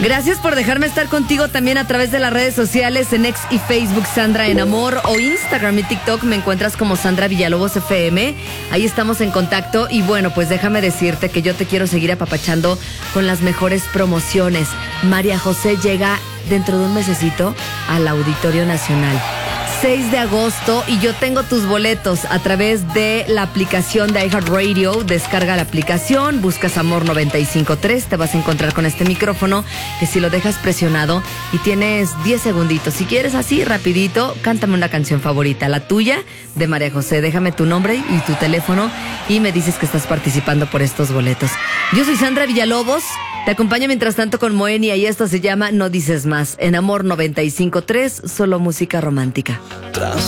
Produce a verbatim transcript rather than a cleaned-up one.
Gracias por dejarme estar contigo también a través de las redes sociales en X y Facebook Sandra en Amor o Instagram y TikTok me encuentras como Sandra Villalobos F M. Ahí estamos en contacto y bueno, pues déjame decirte que yo te quiero seguir apapachando con las mejores promociones. María José llega dentro de un mesecito al Auditorio Nacional. seis de agosto y yo tengo tus boletos a través de la aplicación de iHeartRadio. Descarga la aplicación, buscas Amor noventa y cinco punto tres, te vas a encontrar con este micrófono que si lo dejas presionado y tienes diez segunditos, si quieres así rapidito, cántame una canción favorita, la tuya de María José. Déjame tu nombre y tu teléfono y me dices que estás participando por estos boletos. Yo soy Sandra Villalobos, te acompaño mientras tanto con Moenia y esto se llama No Dices Más en Amor noventa y cinco punto tres, solo música romántica.